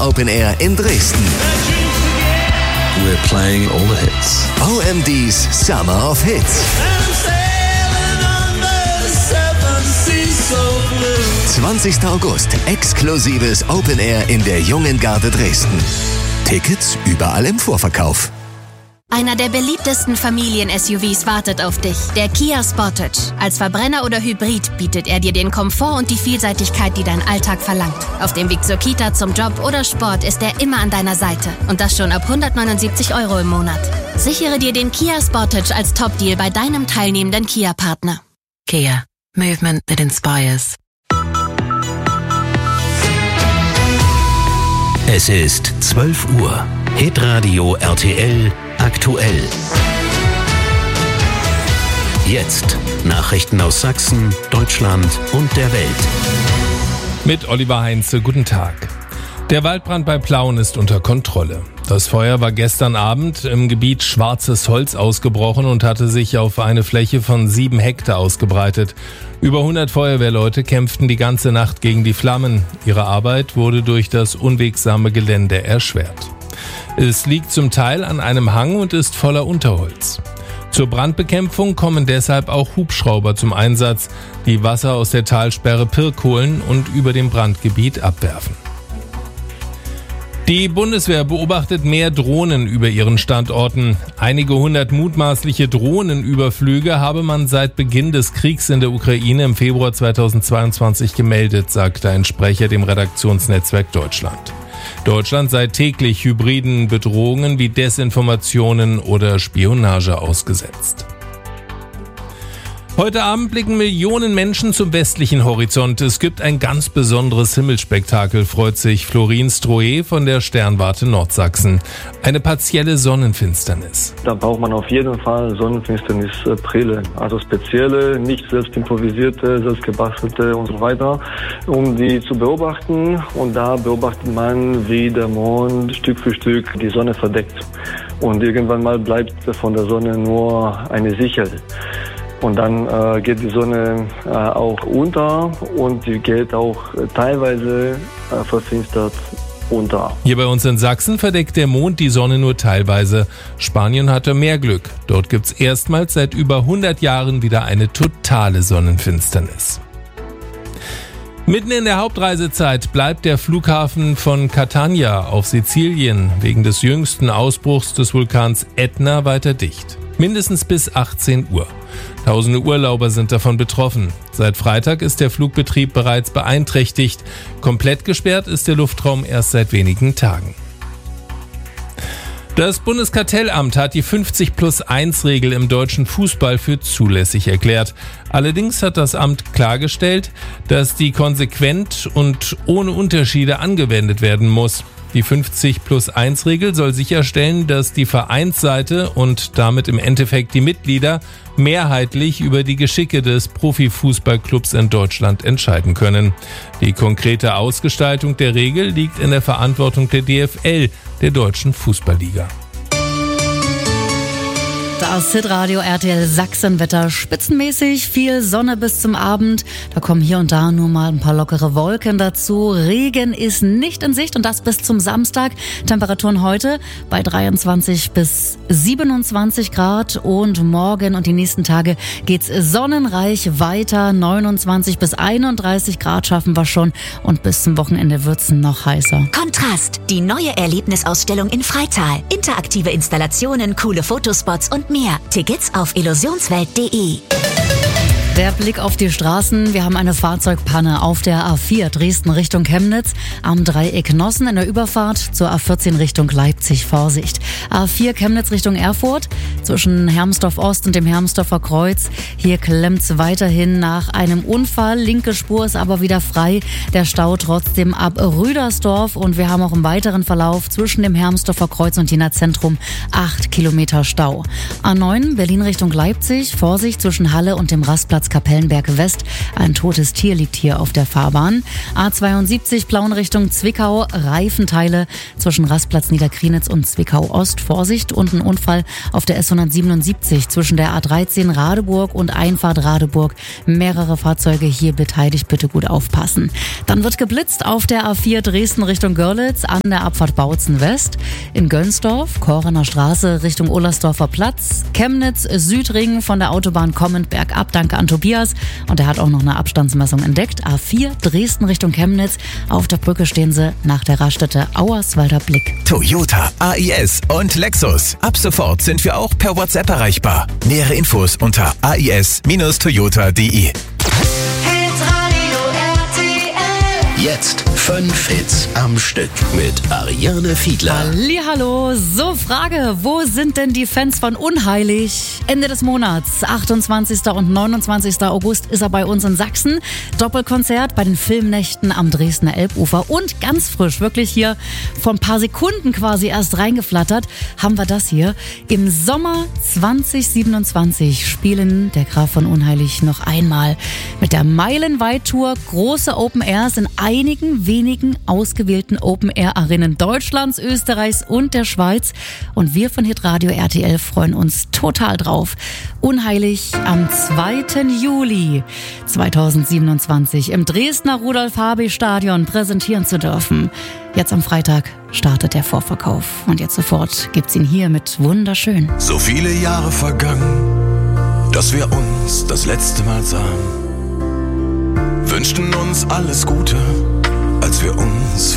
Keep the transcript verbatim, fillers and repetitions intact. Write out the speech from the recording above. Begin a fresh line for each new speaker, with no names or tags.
Open Air in Dresden.
We're playing all the hits.
O M D's Summer of Hits. zwanzigster August, exklusives Open Air in der Jungen Garde Dresden. Tickets überall im Vorverkauf.
Einer der beliebtesten Familien-S U Vs wartet auf dich, der Kia Sportage. Als Verbrenner oder Hybrid bietet er dir den Komfort und die Vielseitigkeit, die dein Alltag verlangt. Auf dem Weg zur Kita, zum Job oder Sport ist er immer an deiner Seite. Und das schon ab hundertneunundsiebzig Euro im Monat. Sichere dir den Kia Sportage als Top-Deal bei deinem teilnehmenden Kia-Partner.
Kia. Movement that inspires.
Es ist zwölf Uhr. Hitradio R T L aktuell. Jetzt Nachrichten aus Sachsen, Deutschland und der Welt.
Mit Oliver Heinze, guten Tag. Der Waldbrand bei Plauen ist unter Kontrolle. Das Feuer war gestern Abend im Gebiet Schwarzes Holz ausgebrochen und hatte sich auf eine Fläche von sieben Hektar ausgebreitet. Über hundert Feuerwehrleute kämpften die ganze Nacht gegen die Flammen. Ihre Arbeit wurde durch das unwegsame Gelände erschwert. Es liegt zum Teil an einem Hang und ist voller Unterholz. Zur Brandbekämpfung kommen deshalb auch Hubschrauber zum Einsatz, die Wasser aus der Talsperre Pirk holen und über dem Brandgebiet abwerfen. Die Bundeswehr beobachtet mehr Drohnen über ihren Standorten. Einige hundert mutmaßliche Drohnenüberflüge habe man seit Beginn des Kriegs in der Ukraine im Februar zweitausendzweiundzwanzig gemeldet, sagte ein Sprecher dem Redaktionsnetzwerk Deutschland. Deutschland sei täglich hybriden Bedrohungen wie Desinformationen oder Spionage ausgesetzt. Heute Abend blicken Millionen Menschen zum westlichen Horizont. Es gibt ein ganz besonderes Himmelsspektakel, freut sich Florin Strohe von der Sternwarte Nordsachsen. Eine partielle Sonnenfinsternis.
Da braucht man auf jeden Fall Sonnenfinsternisbrille. Also spezielle, nicht selbst improvisierte, selbst gebastelte und so weiter, um die zu beobachten. Und da beobachtet man, wie der Mond Stück für Stück die Sonne verdeckt. Und irgendwann mal bleibt von der Sonne nur eine Sichel. Und dann äh, geht die Sonne äh, auch unter und sie geht auch äh, teilweise äh, verfinstert unter.
Hier bei uns in Sachsen verdeckt der Mond die Sonne nur teilweise. Spanien hatte mehr Glück. Dort gibt's erstmals seit über hundert Jahren wieder eine totale Sonnenfinsternis. Mitten in der Hauptreisezeit bleibt der Flughafen von Catania auf Sizilien wegen des jüngsten Ausbruchs des Vulkans Ätna weiter dicht. Mindestens bis achtzehn Uhr. Tausende Urlauber sind davon betroffen. Seit Freitag ist der Flugbetrieb bereits beeinträchtigt. Komplett gesperrt ist der Luftraum erst seit wenigen Tagen. Das Bundeskartellamt hat die fünfzig plus eins Regel im deutschen Fußball für zulässig erklärt. Allerdings hat das Amt klargestellt, dass die konsequent und ohne Unterschiede angewendet werden muss. Die fünfzig plus eins Regel soll sicherstellen, dass die Vereinsseite und damit im Endeffekt die Mitglieder mehrheitlich über die Geschicke des Profifußballclubs in Deutschland entscheiden können. Die konkrete Ausgestaltung der Regel liegt in der Verantwortung der D F L, der Deutschen Fußballliga.
Das Hitradio R T L Sachsenwetter. Spitzenmäßig viel Sonne bis zum Abend. Da kommen hier und da nur mal ein paar lockere Wolken dazu. Regen ist nicht in Sicht und das bis zum Samstag. Temperaturen heute bei dreiundzwanzig bis siebenundzwanzig Grad und morgen und die nächsten Tage geht's sonnenreich weiter. neunundzwanzig bis einunddreißig Grad schaffen wir schon und bis zum Wochenende wird's noch heißer.
Kontrast, die neue Erlebnisausstellung in Freital. Interaktive Installationen, coole Fotospots und mehr. Tickets auf illusionswelt punkt de.
Der Blick auf die Straßen. Wir haben eine Fahrzeugpanne auf der A vier Dresden Richtung Chemnitz. Am Dreieck Nossen in der Überfahrt zur A vierzehn Richtung Leipzig. Vorsicht. A vier Chemnitz Richtung Erfurt zwischen Hermsdorf Ost und dem Hermsdorfer Kreuz. Hier klemmt's weiterhin nach einem Unfall. Linke Spur ist aber wieder frei. Der Stau trotzdem ab Rüdersdorf. Und wir haben auch im weiteren Verlauf zwischen dem Hermsdorfer Kreuz und Jena Zentrum acht Kilometer Stau. A neun Berlin Richtung Leipzig. Vorsicht zwischen Halle und dem Rastplatz Rastplatz Kapellenberg West. Ein totes Tier liegt hier auf der Fahrbahn. A zweiundsiebzig Plauen Richtung Zwickau. Reifenteile zwischen Rastplatz Niederkrienitz und Zwickau Ost. Vorsicht, und ein Unfall auf der S hundertsiebenundsiebzig zwischen der A dreizehn Radeburg und Einfahrt Radeburg. Mehrere Fahrzeuge hier beteiligt, bitte gut aufpassen. Dann wird geblitzt auf der A vier Dresden Richtung Görlitz an der Abfahrt Bautzen West. In Gönsdorf, Korener Straße Richtung Ohlsdorfer Platz. Chemnitz Südring von der Autobahn kommend bergab. Danke an Tobias. Und er hat auch noch eine Abstandsmessung entdeckt. A vier Dresden Richtung Chemnitz. Auf der Brücke stehen sie nach der Raststätte Auerswalder Blick.
Toyota, A I S und Lexus. Ab sofort sind wir auch per WhatsApp erreichbar. Nähere Infos unter a i s Bindestrich toyota punkt d e.
Jetzt fünf Hits am Stück mit Ariane Fiedler.
Hallihallo, so Frage, wo sind denn die Fans von Unheilig? Ende des Monats, achtundzwanzigsten und neunundzwanzigsten August, ist er bei uns in Sachsen. Doppelkonzert bei den Filmnächten am Dresdner Elbufer und ganz frisch, wirklich hier vor ein paar Sekunden quasi erst reingeflattert, haben wir das hier. Im Sommer zwanzig siebenundzwanzig spielen der Graf von Unheilig noch einmal mit der Meilenweit-Tour große Open Airs in einigen wenigen ausgewählten Open-Air-Arenen Deutschlands, Österreichs und der Schweiz. Und wir von Hitradio R T L freuen uns total drauf. Unheilig am zweiten Juli zweitausendsiebenundzwanzig im Dresdner Rudolf-Habich-Stadion präsentieren zu dürfen. Jetzt am Freitag startet der Vorverkauf. Und jetzt sofort gibt's ihn hier mit Wunderschön.
So viele Jahre vergangen, dass wir uns das letzte Mal sahen. Wünschten uns alles Gute, als wir uns